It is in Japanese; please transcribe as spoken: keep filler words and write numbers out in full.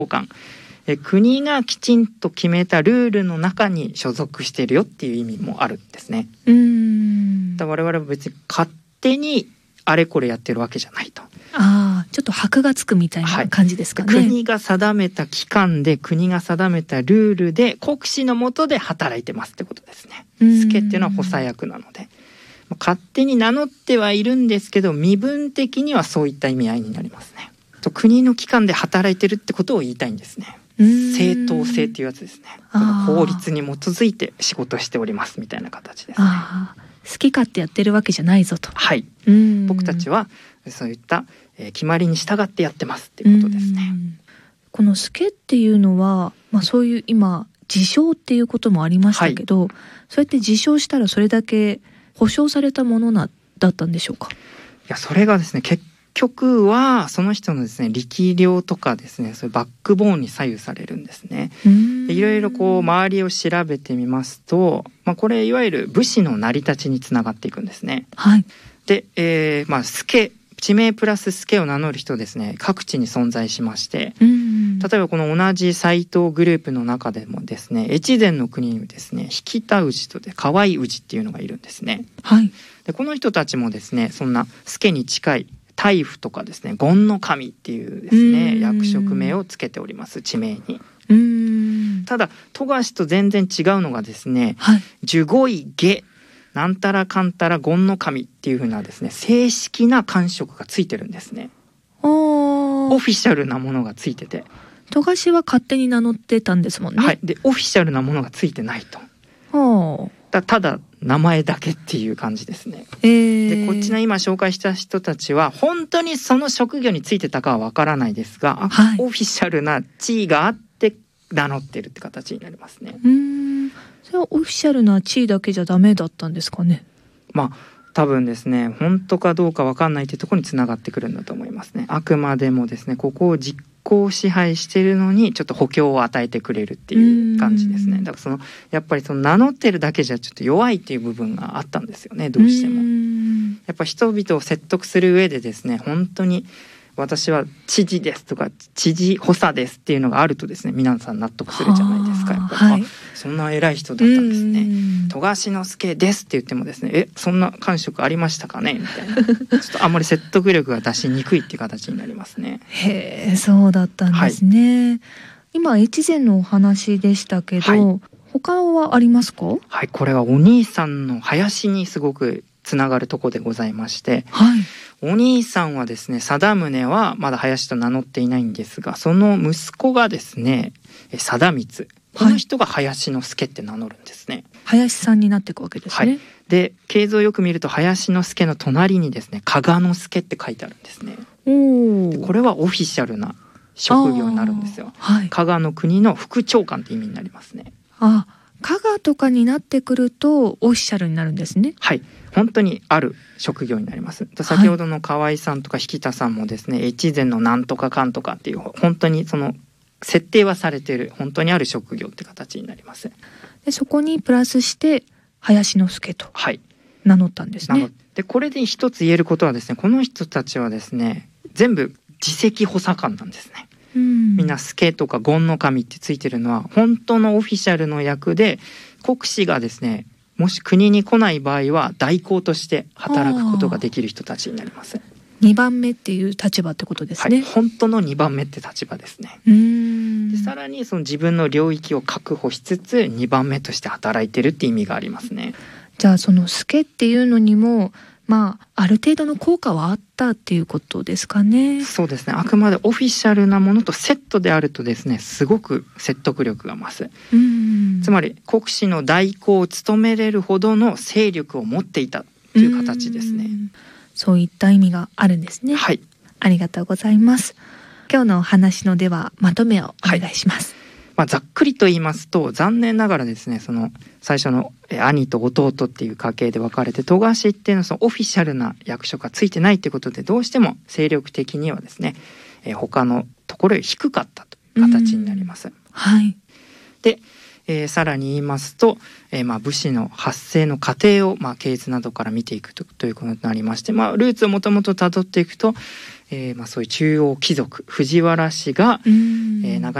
官、え国がきちんと決めたルールの中に所属しているよっていう意味もあるんですね。 うーんだから我々は別に勝手にあれこれやってるわけじゃないと。 ああ、ちょっと箔がつくみたいな感じですかね。 はい、国が定めた期間で国が定めたルールで国司の下で働いてますってことですね。助っていうのは補佐役なので、勝手に名乗ってはいるんですけど、身分的にはそういった意味合いになりますね。と国の機関で働いてるってことを言いたいんですね。正当性っていうやつですね。法律に基づいて仕事しておりますみたいな形ですね。 あ好き勝手やってるわけじゃないぞと。 はい、うん僕たちはそういった、えー、決まりに従ってやってますっていうことですね。 この助っていうのは、まあ、そういう今自称っていうこともありましたけど、はい、そうやって自称したらそれだけ保証されたものなだったんでしょうか。 いやそれがですね、結局はその人のですね力量とかですね、そういうバックボーンに左右されるんですね。でいろいろこう周りを調べてみますと、まあ、これいわゆる武士の成り立ちにつながっていくんですね。 はい、 で、えー、まあ助、地名プラス助を名乗る人ですね、各地に存在しまして、例えばこの同じ斎藤グループの中でもですね、越前の国にですね、引田氏とで河合氏っていうのがいるんですね。 はい、 でこの人たちもですね、そんな助に近い大夫とかですね、権の神っていうですね役職名をつけております、地名に。 うーんただ富樫と全然違うのがですね、 はい、 寿五位下なんたらかんたら権の神っていう風なですね正式な官職がついてるんですね。オフィシャルなものがついてて、 富樫は勝手に名乗ってたんですもんね。 はい、でオフィシャルなものがついてないと。 はあ、 だただ名前だけっていう感じですね。 えー、 でこっちの今紹介した人たちは本当にその職業についてたかはわからないですが、はい、オフィシャルな地位があって名乗ってるって形になりますね。 うーんそれはオフィシャルな地位だけじゃダメだったんですかね。 まあ多分ですね、本当かどうかわかんないというところにつながってくるんだと思いますね。あくまでもですね、ここを実行支配しているのにちょっと補強を与えてくれるっていう感じですね。だからそのやっぱりその名乗ってるだけじゃちょっと弱いっていう部分があったんですよね、どうしても。やっぱ人々を説得する上でですね、本当に私は知事ですとか知事補佐ですっていうのがあるとですね、皆さん納得するじゃないですか。やっぱり、はい、そんな偉い人だったんですね。富樫之助ですって言ってもですね、えそんな官職ありましたかねみたいなちょっとあんまり説得力が出しにくいっていう形になりますね。 へえ、そうだったんですね。はい、今越前のお話でしたけど、はい、他はありますか？ はい、これはお兄さんの林にすごくつながるところでございまして、 はい、 お兄さんはですね、貞宗はまだ林と名乗っていないんですが、その息子がですね、貞光、この人が林之助って名乗るんですね。 はい、林さんになっていくわけですね。はい、 で経図をよく見ると林之助の隣にですね、加賀之助って書いてあるんですね。 おこれはオフィシャルな職業になるんですよ。はい、加賀の国の副長官って意味になりますね。 あ、加賀とかになってくるとオフィシャルになるんですね。 はい、本当にある職業になります。先ほどの河合さんとか引田さんもですね、越前のなんとかかんとかっていう本当にその設定はされている本当にある職業って形になります。 でそこにプラスして林之助と名乗ったんですね。 はい、でこれで一つ言えることはですね、この人たちはですね全部次席補佐官なんですね。うん、みんな助とか権の神ってついてるのは本当のオフィシャルの役で、国司がですねもし国に来ない場合は代行として働くことができる人たちになります。 にばんめっていう立場ってことですね。 はい、本当のにばんめって立場ですね。うーんでさらにその自分の領域を確保しつつにばんめとして働いてるって意味がありますね。 じゃあその助っていうのにもまあある程度の効果はあったっていうことですかね。 そうですね、あくまでオフィシャルなものとセットであるとですね、すごく説得力が増す。うーんつまり国司の代行を務めれるほどの勢力を持っていたという形ですね。 そういった意味があるんですね。 はい、 ありがとうございます。今日のお話のではまとめをお願いします。 はい、まあ、ざっくりと言いますと、残念ながらですね、その最初の兄と弟っていう家系で分かれて、富樫っていうのはそのオフィシャルな役職がついてないということで、どうしても勢力的にはですね、えー、他のところより低かったという形になります。 はい、 でえー、さらに言いますと、えー、まあ武士の発生の過程を、まあ、系図などから見ていく と, ということになりまして、まあ、ルーツをもともとたどっていくと、 えーまあ、そういう中央貴族藤原氏が、えー、長